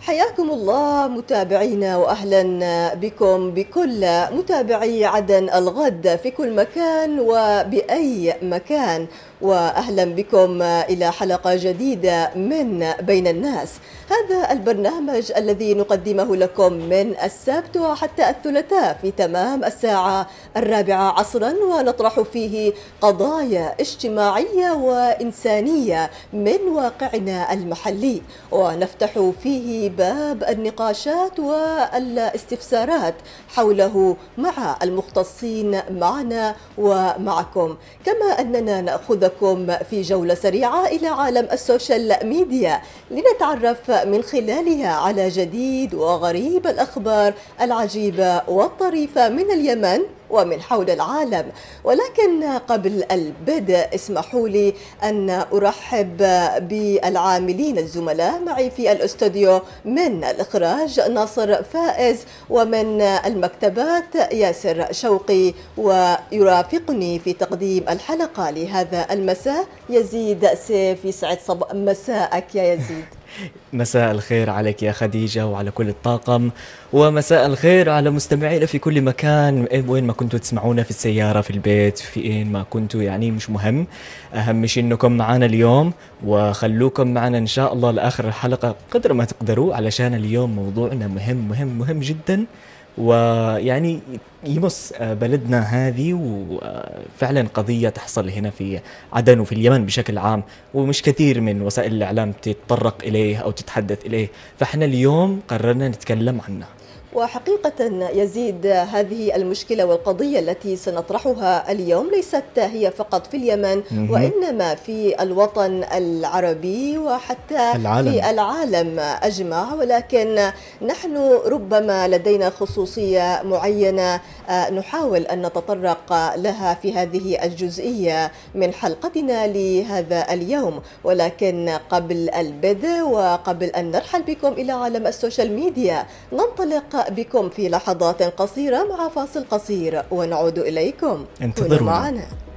حياكم الله متابعينا، وأهلا بكم بكل متابعي عدن الغد في كل مكان وبأي مكان، وأهلا بكم إلى حلقة جديدة من بين الناس. هذا البرنامج الذي نقدمه لكم من السبت وحتى الثلاثاء في تمام الساعة 4 عصرا، ونطرح فيه قضايا اجتماعية وإنسانية من واقعنا المحلي، ونفتح فيه باب النقاشات والاستفسارات حوله مع المختصين معنا ومعكم، كما أننا نأخذكم في جولة سريعة إلى عالم السوشيال ميديا لنتعرف من خلالها على جديد وغريب الأخبار العجيبة والطريفة من اليمن ومن حول العالم. ولكن قبل البدء اسمحوا لي أن أرحب بالعاملين الزملاء معي في الاستوديو، من الإخراج ناصر فائز، ومن المكتبات ياسر شوقي، ويرافقني في تقديم الحلقة لهذا المساء يزيد سيف. يسعد مساءك يا يزيد. مساء الخير عليك يا خديجة وعلى كل الطاقم، ومساء الخير على مستمعينا في كل مكان، وين ما كنتوا تسمعونا، في السيارة، في البيت، في اين ما كنتوا، يعني مش مهم، أهم شيء أنكم معنا اليوم، وخلوكم معنا إن شاء الله لآخر الحلقة قدر ما تقدروا، علشان اليوم موضوعنا مهم مهم مهم جدا، ويعني يمس بلدنا هذه، وفعلا قضية تحصل هنا في عدن وفي اليمن بشكل عام، ومش كثير من وسائل الإعلام تتطرق إليه أو تتحدث إليه، فإحنا اليوم قررنا نتكلم عنه. وحقيقة يزيد، هذه المشكلة والقضية التي سنطرحها اليوم ليست هي فقط في اليمن، وإنما في الوطن العربي وحتى في العالم أجمع، ولكن نحن ربما لدينا خصوصية معينة نحاول أن نتطرق لها في هذه الجزئية من حلقتنا لهذا اليوم. ولكن قبل البدء وقبل أن نرحل بكم إلى عالم السوشيال ميديا، ننطلق بكم في لحظات قصيرة مع فاصل قصير ونعود إليكم. انتظروا معنا.